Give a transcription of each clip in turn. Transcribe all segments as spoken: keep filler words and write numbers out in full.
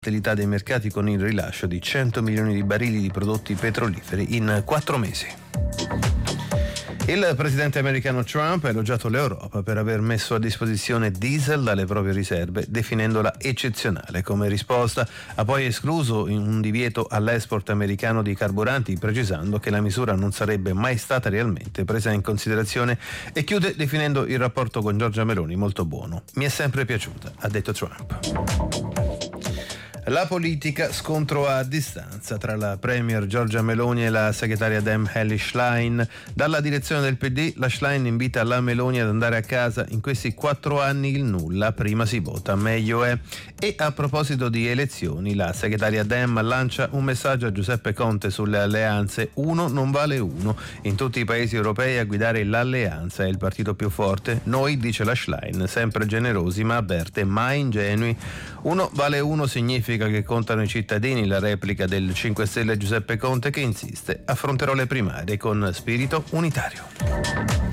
volatilità dei mercati con il rilascio di cento milioni di barili di prodotti petroliferi in quattro mesi. Il presidente americano Trump ha elogiato l'Europa per aver messo a disposizione diesel dalle proprie riserve, definendola eccezionale. Come risposta ha poi escluso un divieto all'export americano di carburanti, precisando che la misura non sarebbe mai stata realmente presa in considerazione, e chiude definendo il rapporto con Giorgia Meloni molto buono. Mi è sempre piaciuta, ha detto Trump. La politica, scontro a distanza tra la premier Giorgia Meloni e la segretaria Dem Elly Schlein. Dalla direzione del P D, la Schlein invita la Meloni ad andare a casa. In questi quattro anni il nulla, prima si vota, meglio è. E a proposito di elezioni, la segretaria Dem lancia un messaggio a Giuseppe Conte sulle alleanze. Uno non vale uno. In tutti i paesi europei a guidare l'alleanza è il partito più forte. Noi, dice la Schlein, sempre generosi ma avverte, mai ingenui. Uno vale uno significa che contano i cittadini, la replica del cinque Stelle Giuseppe Conte, che insiste: affronterò le primarie con spirito unitario.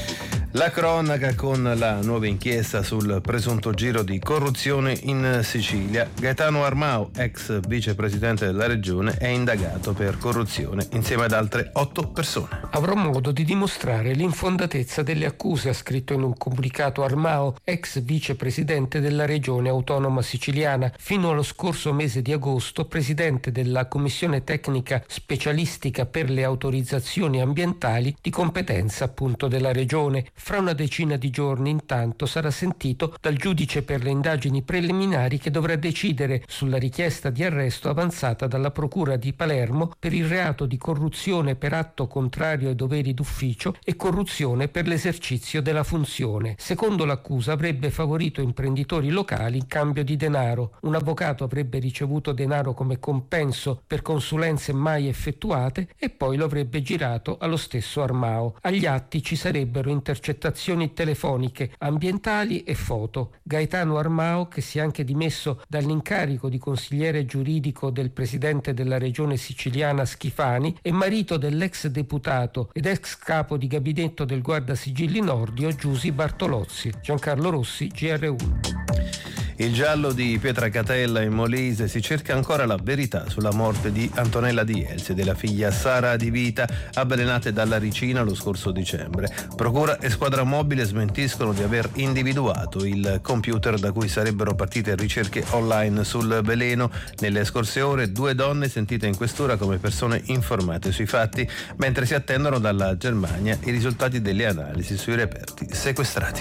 La cronaca con la nuova inchiesta sul presunto giro di corruzione in Sicilia. Gaetano Armao, ex vicepresidente della regione, è indagato per corruzione insieme ad altre otto persone. Avrò modo di dimostrare l'infondatezza delle accuse, ha scritto in un comunicato Armao, ex vicepresidente della regione autonoma siciliana, fino allo scorso mese di agosto presidente della commissione tecnica specialistica per le autorizzazioni ambientali di competenza appunto della regione. Fra una decina di giorni, intanto, sarà sentito dal giudice per le indagini preliminari, che dovrà decidere sulla richiesta di arresto avanzata dalla Procura di Palermo per il reato di corruzione per atto contrario ai doveri d'ufficio e corruzione per l'esercizio della funzione. Secondo l'accusa avrebbe favorito imprenditori locali in cambio di denaro. Un avvocato avrebbe ricevuto denaro come compenso per consulenze mai effettuate e poi lo avrebbe girato allo stesso Armao. Agli atti ci sarebbero intercettazioni telefoniche, ambientali e foto. Gaetano Armao, che si è anche dimesso dall'incarico di consigliere giuridico del presidente della regione siciliana Schifani, è marito dell'ex deputato ed ex capo di gabinetto del Guardasigilli Nordio Giusi Bartolozzi. Giancarlo Rossi, G R uno. Il giallo di Pietracatella in Molise: si cerca ancora la verità sulla morte di Antonella Di Elsi e della figlia Sara Di Vita, avvelenate dalla ricina lo scorso dicembre. Procura e squadra mobile smentiscono di aver individuato il computer da cui sarebbero partite ricerche online sul veleno. Nelle scorse ore due donne sentite in questura come persone informate sui fatti, mentre si attendono dalla Germania i risultati delle analisi sui reperti sequestrati.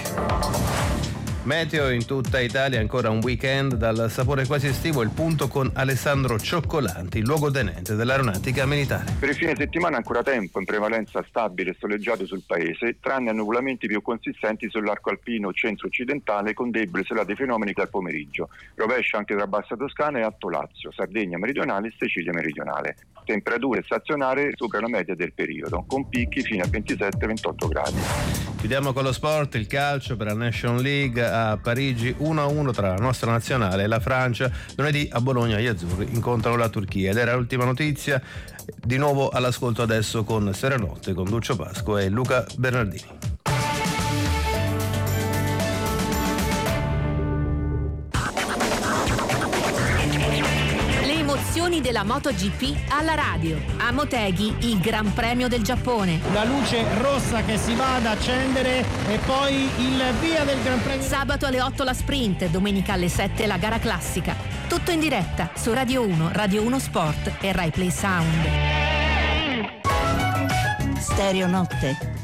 Meteo in tutta Italia, ancora un weekend dal sapore quasi estivo. Il punto con Alessandro Cioccolanti, luogotenente dell'Aeronautica Militare. Per il fine settimana ancora tempo, in prevalenza stabile e soleggiato sul paese, tranne annuvolamenti più consistenti sull'arco alpino centro-occidentale con deboli isolati fenomeni dal pomeriggio. Rovescia anche tra Bassa Toscana e Alto Lazio, Sardegna meridionale e Sicilia meridionale. Temperature stazionarie sopra la media del periodo, con picchi fino a ventisette ventotto gradi. Chiudiamo con lo sport, il calcio per la Nation League a Parigi, uno a uno tra la nostra nazionale e la Francia. Lunedì a Bologna gli azzurri incontrano la Turchia. Ed era l'ultima notizia. Di nuovo all'ascolto adesso con Serenotte, con Duccio Pasco e Luca Bernardini. Della MotoGP alla radio. A Motegi il Gran Premio del Giappone. La luce rossa che si va ad accendere e poi il via del Gran Premio. Sabato alle otto la sprint, domenica alle sette la gara classica. Tutto in diretta su Radio uno, Radio uno Sport e Rai Play Sound. Stereo Notte.